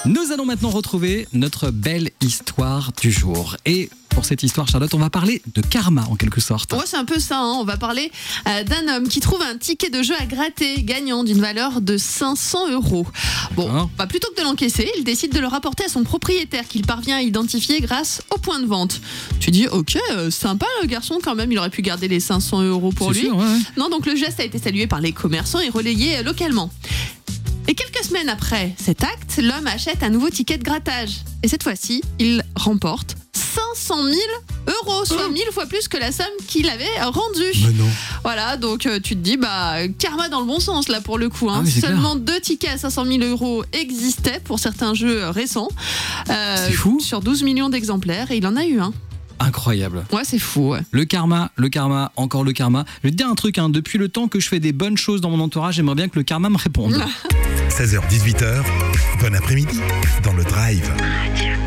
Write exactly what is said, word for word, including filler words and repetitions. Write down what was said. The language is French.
Nous allons maintenant retrouver notre belle histoire du jour. Et pour cette histoire, Charlotte, on va parler de karma en quelque sorte. Ouais, c'est un peu ça. Hein. On va parler euh, d'un homme qui trouve un ticket de jeu à gratter gagnant d'une valeur de cinq cents euros. Bon, bah, plutôt que de l'encaisser, il décide de le rapporter à son propriétaire qu'il parvient à identifier grâce au point de vente. Tu dis, ok, euh, sympa le garçon quand même, il aurait pu garder les cinq cents euros pour C'est lui. sûr, ouais, ouais. Non, donc le geste a été salué par les commerçants et relayé euh, localement. Et quelques semaines après cet acte, l'homme achète un nouveau ticket de grattage. Et cette fois-ci, il remporte cinq cent mille euros, soit mille fois plus que la somme qu'il avait rendue. Mais non. Voilà, donc euh, tu te dis, bah, karma dans le bon sens là pour le coup. Hein. Ah oui, c'est Seulement deux tickets à cinq cent mille euros existaient pour certains jeux récents. Euh, C'est fou. Sur douze millions d'exemplaires, et il en a eu un. Incroyable. Ouais, c'est fou, ouais. Le karma, le karma, encore le karma. Je vais te dire un truc, hein, depuis le temps que je fais des bonnes choses dans mon entourage, j'aimerais bien que le karma me réponde. seize heures dix-huit heures, bon après-midi dans le Drive.